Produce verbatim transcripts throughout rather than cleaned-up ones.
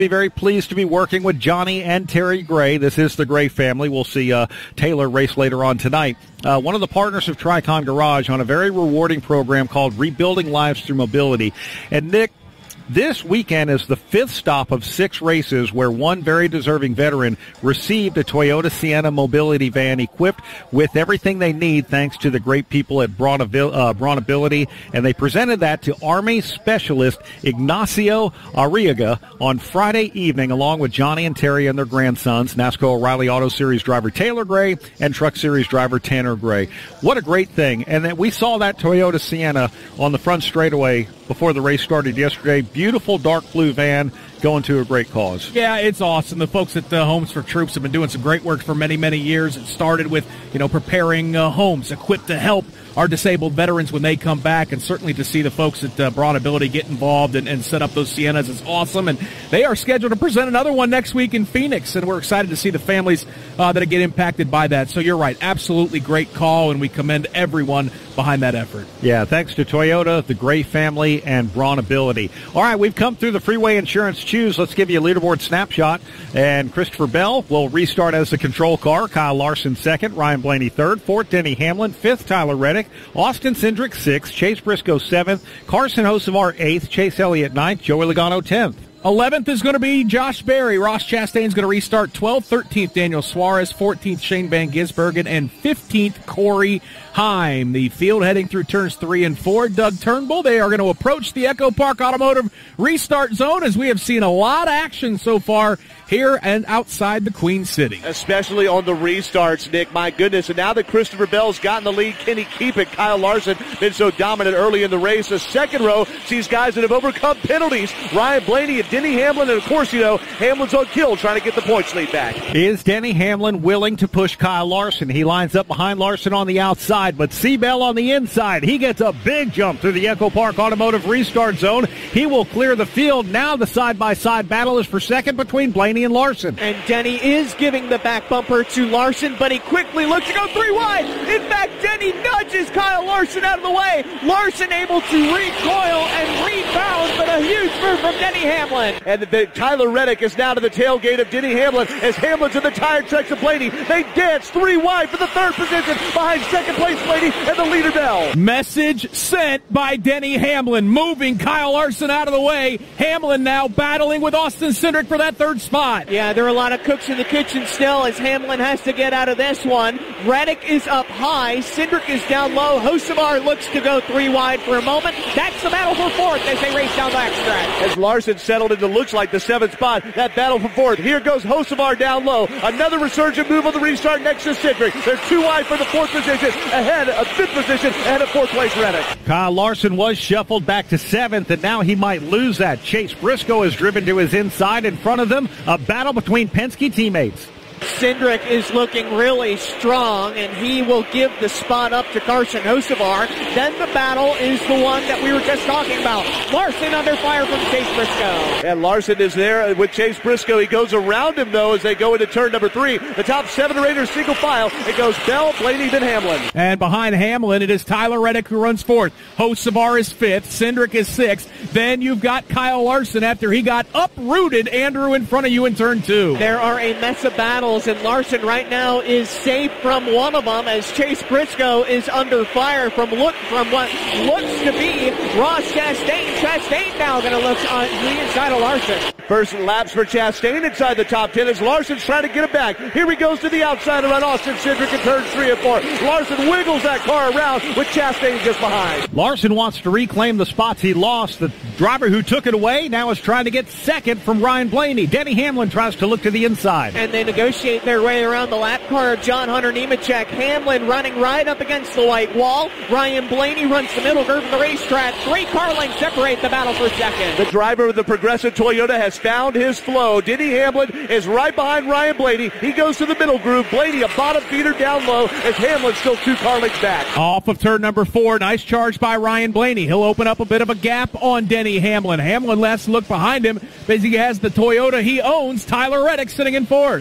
Be very pleased to be working with Johnny and Terry Gray. This is the Gray family. We'll see uh, Taylor race later on tonight. Uh, one of the partners of Tricon Garage on a very rewarding program called Rebuilding Lives Through Mobility. And Nick, this weekend is the fifth stop of six races where one very deserving veteran received a Toyota Sienna mobility van equipped with everything they need thanks to the great people at Braunability, uh, Braunability, and they presented that to Army Specialist Ignacio Arriaga on Friday evening along with Johnny and Terry and their grandsons, NASCAR O'Reilly Auto Series driver Taylor Gray and Truck Series driver Tanner Gray. What a great thing. And that we saw that Toyota Sienna on the front straightaway before the race started yesterday. Beautiful dark blue van going to a great cause. Yeah, it's awesome. The folks at uh, Homes for Troops have been doing some great work for many, many years. It started with, you know, preparing uh, homes equipped to help our disabled veterans when they come back, and certainly to see the folks at uh, Braunability get involved and, and set up those Siennas is awesome. And they are scheduled to present another one next week in Phoenix, and we're excited to see the families uh, that get impacted by that. So you're right, absolutely great call, and we commend everyone behind that effort. Yeah, thanks to Toyota, the Gray family, and Braunability. All right, we've come through the Freeway Insurance Choose. Let's give you a leaderboard snapshot. And Christopher Bell will restart as the control car. Kyle Larson second, Ryan Blaney third, fourth Denny Hamlin, fifth Tyler Reddick, Austin Cindric sixth, Chase Briscoe seventh, Carson Hocevar eighth, Chase Elliott ninth, Joey Logano tenth. eleventh is going to be Josh Berry. Ross Chastain's going to restart twelfth, thirteenth Daniel Suarez, fourteenth Shane Van Gisbergen, and fifteenth Corey Heim. The field heading through turns three and four. Doug Turnbull, they are going to approach the Echo Park Automotive restart zone as we have seen a lot of action so far here and outside the Queen City. Especially on the restarts, Nick, my goodness. And now that Christopher Bell's gotten the lead, can he keep it? Kyle Larson been so dominant early in the race. The second row sees guys that have overcome penalties. Ryan Blaney and Denny Hamlin, and of course, you know, Hamlin's on kill trying to get the points lead back. Is Denny Hamlin willing to push Kyle Larson? He lines up behind Larson on the outside, but Seabell on the inside. He gets a big jump through the Echo Park Automotive restart zone. He will clear the field. Now the side-by-side battle is for second between Blaney and Larson. And Denny is giving the back bumper to Larson, but he quickly looks to go three wide. In fact, Denny nudges Kyle Larson out of the way. Larson able to recoil and rebound, but a huge move from Denny Hamlin. And the, the, Tyler Reddick is now to the tailgate of Denny Hamlin as Hamlin's in the tire tracks of Blaney. They dance three wide for the third position behind second place Blaney and the leader Bell. Message sent by Denny Hamlin, moving Kyle Larson out of the way. Hamlin now battling with Austin Cindric for that third spot. Yeah, there are a lot of cooks in the kitchen still as Hamlin has to get out of this one. Reddick is up high. Cindric is down low. Hocevar looks to go three wide for a moment. That's the battle for fourth as they race down the backstretch. As Larson settled into looks like the seventh spot, that battle for fourth. Here goes Hocevar down low. Another resurgent move on the restart next to Cindric. They're two wide for the fourth position, ahead of fifth position, ahead of fourth place Reddick. Kyle Larson was shuffled back to seventh, and now he might lose that. Chase Briscoe is driven to his inside. In front of them, a battle between Penske teammates. Cindric is looking really strong, and he will give the spot up to Carson Hocevar. Then the battle is the one that we were just talking about. Larson under fire from Chase Briscoe. And Larson is there with Chase Briscoe. He goes around him, though, as they go into turn number three. The top seven or eight are single file. It goes Bell, Blaney, then Hamlin. And behind Hamlin, it is Tyler Reddick who runs fourth. Hocevar is fifth. Cindric is sixth. Then you've got Kyle Larson after he got uprooted. Andrew in front of you in turn two. There are a mess of battles, and Larson right now is safe from one of them as Chase Briscoe is under fire from look from what looks to be Ross Chastain. Chastain now going to look on the inside of Larson. First laps for Chastain inside the top ten as Larson's trying to get it back. Here he goes to the outside around Austin Cindric in turns three and four. Larson wiggles that car around with Chastain just behind. Larson wants to reclaim the spots he lost. The driver who took it away now is trying to get second from Ryan Blaney. Denny Hamlin tries to look to the inside. And they negotiate their way around the lap car of John Hunter Nemechek. Hamlin running right up against the white wall. Ryan Blaney runs the middle curve of the racetrack. Three car lengths separate the battle for second. The driver of the Progressive Toyota has found his flow. Denny Hamlin is right behind Ryan Blaney. He goes to the middle groove. Blaney a bottom feeder down low as Hamlin still two car lengths back. Off of turn number four, nice charge by Ryan Blaney. He'll open up a bit of a gap on Denny Hamlin. Hamlin lets look behind him as he has the Toyota he owns, Tyler Reddick, sitting in fourth. And just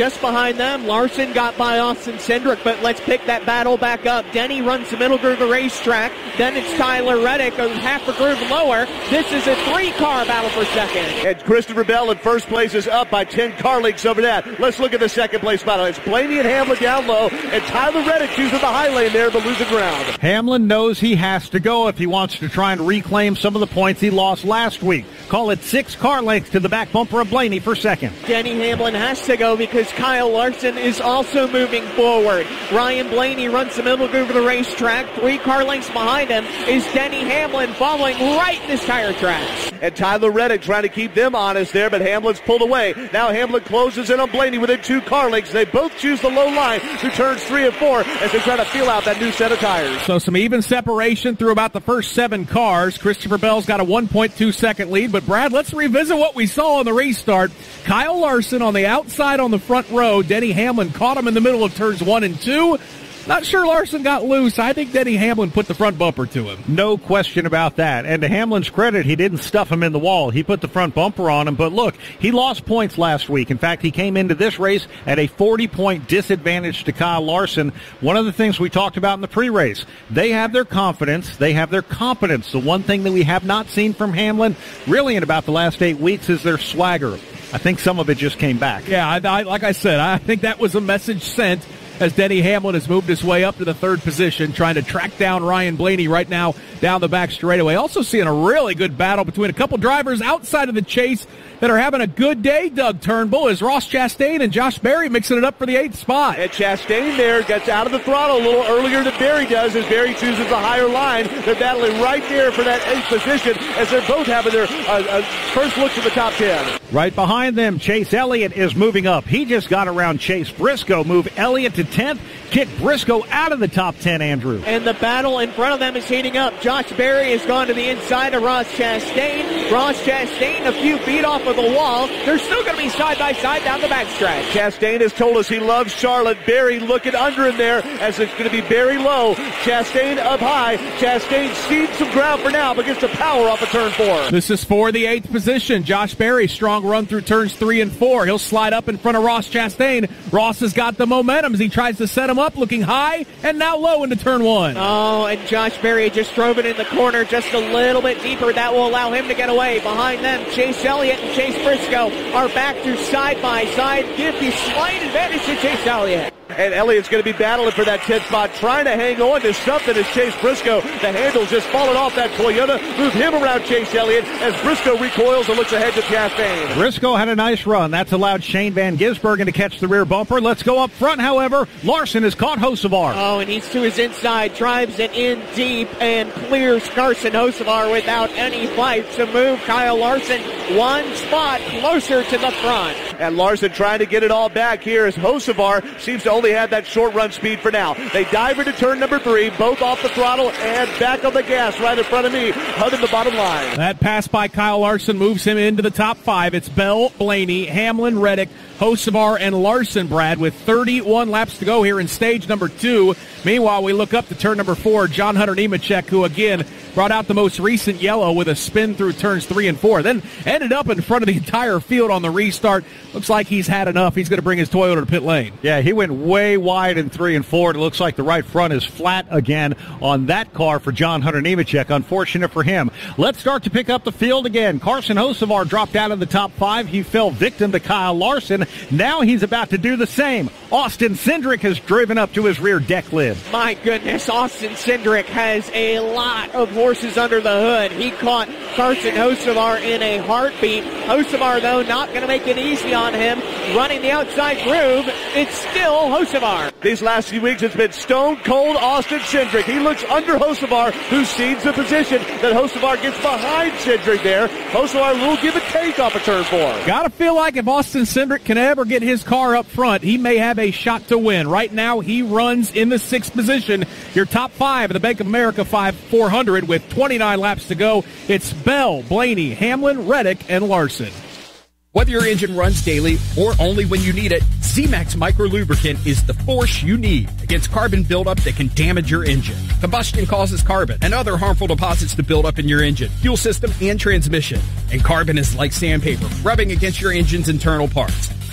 just behind them. Larson got by Austin Cindric, but let's pick that battle back up. Denny runs the middle groove of the racetrack. Then it's Tyler Reddick, goes half a groove lower. This is a three-car battle for second. And Christopher Bell in first place is up by ten car lengths over that. Let's look at the second place battle. It's Blaney and Hamlin down low, and Tyler Reddick choosing the high lane there, but losing ground. Hamlin knows he has to go if he wants to try and reclaim some of the points he lost last week. Call it six car lengths to the back bumper of Blaney for second. Denny Hamlin has to go because Kyle Larson is also moving forward. Ryan Blaney runs the middle groove of the racetrack. Three car lengths behind him is Denny Hamlin following right in his tire tracks. And Tyler Reddick trying to keep them honest there, but Hamlin's pulled away. Now Hamlin closes in on Blaney within two car lengths. They both choose the low line through turns three and four as they try to feel out that new set of tires. So some even separation through about the first seven cars. Christopher Bell's got a one point two second lead, but Brad, let's revisit what we saw on the restart. Kyle Larson on the outside on the front row. Denny Hamlin caught him in the middle of turns one and two. Not sure Larson got loose. I think Denny Hamlin put the front bumper to him. No question about that. And to Hamlin's credit, he didn't stuff him in the wall. He put the front bumper on him. But look, he lost points last week. In fact, he came into this race at a forty-point disadvantage to Kyle Larson. One of the things we talked about in the pre-race, they have their confidence. They have their competence. The one thing that we have not seen from Hamlin really in about the last eight weeks is their swagger. I think some of it just came back. Yeah, I, I, like I said, I think that was a message sent as Denny Hamlin has moved his way up to the third position, trying to track down Ryan Blaney right now down the back straightaway. Also seeing a really good battle between a couple drivers outside of the chase that are having a good day. Doug Turnbull is Ross Chastain and Josh Berry mixing it up for the eighth spot. And Chastain there gets out of the throttle a little earlier than Berry does as Berry chooses the higher line. They're battling right there for that eighth position as they're both having their uh, uh, first looks at the top ten. Right behind them, Chase Elliott is moving up. He just got around Chase Briscoe, move Elliott to tenth, kick Briscoe out of the top ten, Andrew. And the battle in front of them is heating up. Josh Berry has gone to the inside of Ross Chastain. Ross Chastain a few feet off of the wall. They're still going to be side by side down the backstretch. Chastain has told us he loves Charlotte. Berry looking under him there as it's going to be Berry low. Chastain up high. Chastain cedes some ground for now but gets the power off of turn four. This is for the eighth position. Josh Berry, strong run through turns three and four. He'll slide up in front of Ross Chastain. Ross has got the momentum as he tries to set him up, looking high and now low into turn one. Oh, and Josh Berry just drove it in the corner just a little bit deeper. That will allow him to get away. Behind them, Chase Elliott and Chase Briscoe are back to side by side. Give the slight advantage to Chase Elliott. And Elliott's going to be battling for that tenth spot, trying to hang on to something as Chase Briscoe. The handle's just falling off that Toyota. Move him around Chase Elliott as Briscoe recoils and looks ahead to Chastain. Briscoe had a nice run. That's allowed Shane Van Gisbergen to catch the rear bumper. Let's go up front, however. Larson has caught Hocevar. Oh, and he's to his inside, drives it in deep, and clears Carson Hocevar without any fight to move Kyle Larson one spot closer to the front. And Larson trying to get it all back here as Hocevar seems to only have that short run speed for now. They dive into turn number three, both off the throttle and back on the gas right in front of me, hugging the bottom line. That pass by Kyle Larson moves him into the top five. It's Bell, Blaney, Hamlin, Reddick, Hocevar, and Larson, Brad, with thirty-one laps to go here in stage number two. Meanwhile, we look up to turn number four, John Hunter Nemechek, who again brought out the most recent yellow with a spin through turns three and four. Then ended up in front of the entire field on the restart. Looks like he's had enough. He's going to bring his Toyota to pit lane. Yeah, he went way wide in three and four. It looks like the right front is flat again on that car for John Hunter Nemechek. Unfortunate for him. Let's start to pick up the field again. Carson Hocevar dropped out of the top five. He fell victim to Kyle Larson. Now he's about to do the same. Austin Cindric has driven up to his rear deck lid. My goodness, Austin Cindric has a lot of horses under the hood. He caught Carson Hocevar in a heartbeat. Hocevar, though, not going to make it easy on him. Running the outside groove, it's still Hocevar. These last few weeks, it's been stone cold Austin Cindric. He looks under Hocevar, who cedes the position. Then Hocevar gets behind Cindric there. Hocevar will give a take off of turn four. Gotta feel like if Austin Cindric can ever get his car up front, he may have a shot to win. Right now, he runs in the sixth position. Your top five of the Bank of America five four hundred with twenty-nine laps to go. It's Bell, Blaney, Hamlin, Reddick, and Larson. Whether your engine runs daily or only when you need it, Z-Max Micro Lubricant is the force you need against carbon buildup that can damage your engine. Combustion causes carbon and other harmful deposits to build up in your engine, fuel system, and transmission. And carbon is like sandpaper, rubbing against your engine's internal parts.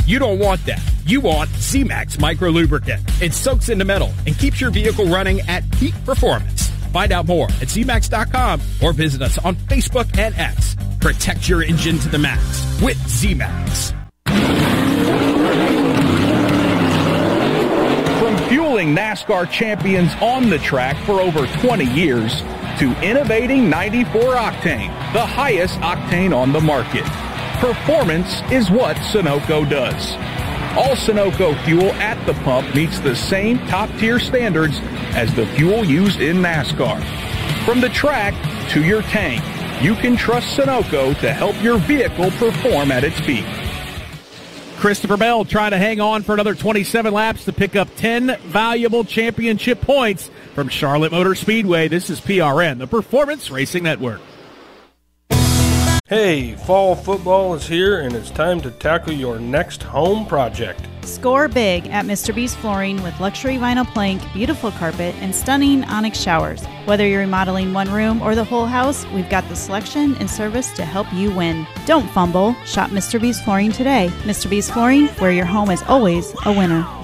You don't want that. You want Z-Max Micro Lubricant. It soaks into metal and keeps your vehicle running at peak performance. Find out more at Z max dot com or visit us on Facebook and X. Protect your engine to the max with Z-Max. From fueling NASCAR champions on the track for over twenty years to innovating ninety-four octane, the highest octane on the market. Performance is what Sunoco does. All Sunoco fuel at the pump meets the same top-tier standards as the fuel used in NASCAR. From the track to your tank, you can trust Sunoco to help your vehicle perform at its peak. Christopher Bell trying to hang on for another twenty-seven laps to pick up ten valuable championship points from Charlotte Motor Speedway. This is P R N, the Performance Racing Network. Hey, fall football is here and it's time to tackle your next home project. Score big at Mister B's Flooring with luxury vinyl plank, beautiful carpet, and stunning onyx showers. Whether you're remodeling one room or the whole house, we've got the selection and service to help you win. Don't fumble. Shop Mister B's Flooring today. Mister B's Flooring, where your home is always a winner.